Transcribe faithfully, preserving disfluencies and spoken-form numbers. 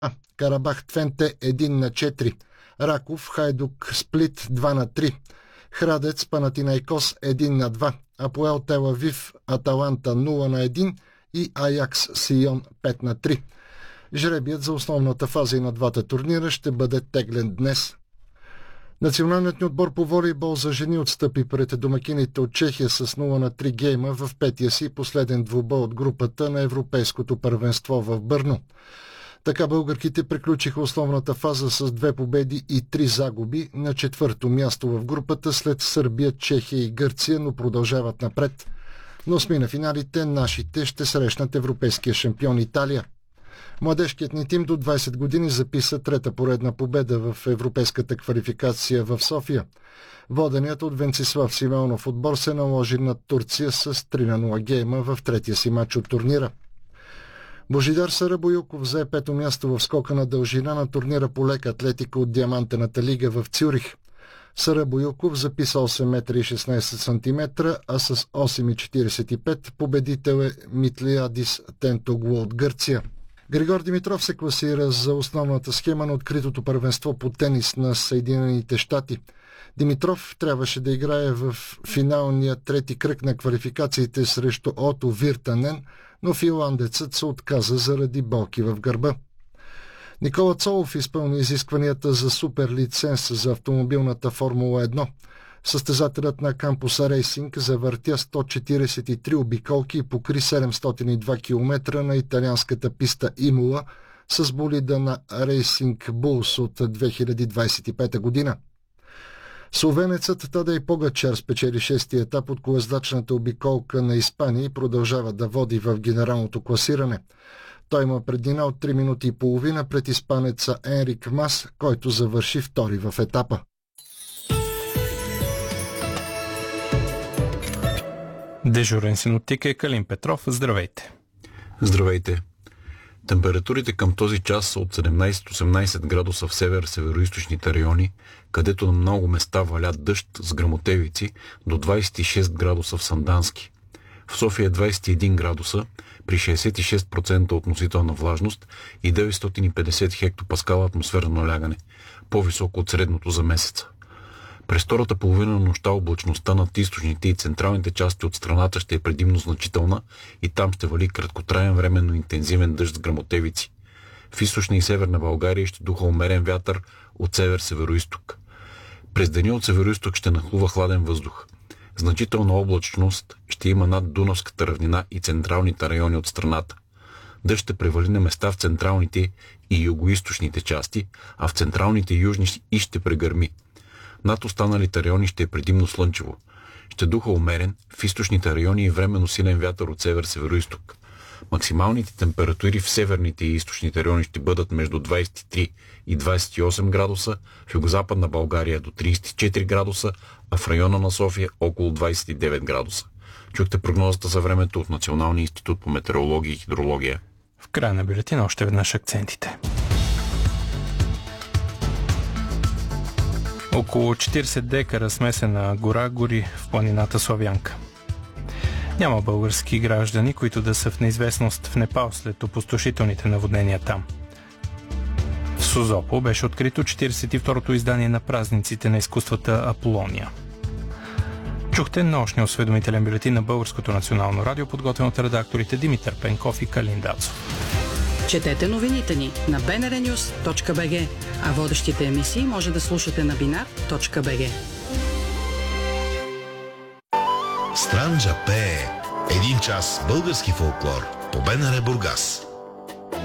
Карабах Твенте едно на четири, Раков Хайдук Сплит два на три, Храдец Панатинайкос едно на два, Апоел Тел Авив Аталанта нула на едно и Аякс Сион пет на три. Жребият за основната фаза и на двата турнира ще бъде теглен днес. Националният ни отбор по волейбол за жени отстъпи пред домакините от Чехия с нула на три гейма в петия си последен двубой от групата на Европейското първенство в Бърно. Така българките приключиха основната фаза с две победи и три загуби на четвърто място в групата след Сърбия, Чехия и Гърция, но продължават напред. На осми на финалите нашите ще срещнат европейския шампион Италия. Младежкият ни тим до двайсет години записа трета поредна победа в европейската квалификация в София. Воденият от Венцислав Симеонов отбор се наложи над Турция с три на нула гейма в третия си матч от турнира. Божидар Сарабоюков взе пето място в скока на дължина на турнира по лека атлетика от Диамантената лига в Цюрих. Сарабоюков записа осем метра и шестнайсет сантиметра, а с осем метра четирийсет и пет победител е Митлиадис Тентоглу от Гърция. Григор Димитров се класира за основната схема на откритото първенство по тенис на Съединените щати. Димитров трябваше да играе в финалния трети кръг на квалификациите срещу Ото Виртанен, но финландецът се отказа заради болки в гърба. Никола Цолов изпълни изискванията за супер лиценз за автомобилната Формула едно. Състезателят на кампуса Рейсинг завъртя сто четирийсет и три обиколки и покри седемстотин и два километра на италианската писта Имола с болида на Рейсинг Булс от две хиляди двайсет и пета година. Словенецът Тадей Погачар спечели шестия етап от колездачната обиколка на Испания и продължава да води в генералното класиране. Той има преднина от три минути и половина пред испанеца Енрик Мас, който завърши втори в етапа. Дежурен синоптик е Калин Петров. Здравейте! Здравейте! Температурите към този час са от седемнайсет до осемнайсет градуса в север-североизточните райони, където на много места валят дъжд с гръмотевици, до двайсет и шест градуса в Сандански. В София е двайсет и един градуса при шейсет и шест процента относителна влажност и деветстотин и петдесет хектопаскала атмосферно налягане, по-високо от средното за месеца. През втората половина на нощта облачността над източните и централните части от страната ще е предимно значителна и там ще вали краткотраен временно интензивен дъжд с гръмотевици. В източна и северна България ще духа умерен вятър от север-североизток. През деня от североизток ще нахлува хладен въздух. Значителна облачност ще има над Дунавската равнина и централните райони от страната. Дъжд ще превали на места в централните и югоизточните части, а в централните и южни и ще прегърми. Над останалите райони ще е предимно слънчево. Ще духа умерен, в източните райони и временно силен вятър от север-североизток. Максималните температури в северните и източните райони ще бъдат между двайсет и три и двайсет и осем градуса, в югозападна България до трийсет и четири градуса, а в района на София около двайсет и девет градуса. Чухте прогнозата за времето от Националния институт по метеорология и хидрология. В края на бюлетина още веднъж акцентите. Около четирийсет декара смесена гора гори в планината Славянка. Няма български граждани, които да са в неизвестност в Непал след опустошителните наводнения там. В Созопол беше открито четирийсет и второто издание на празниците на изкуствата Аполония. Чухте научния осведомителен бюлетин на Българското национално радио, подготвен от редакторите Димитър Пенков и Калин Дацов. Четете новините ни на би ен ар нюз точка би джи, а водещите емисии може да слушате на бинар точка би джи. Странджа пее. Един час български фолклор по БНР Бургас.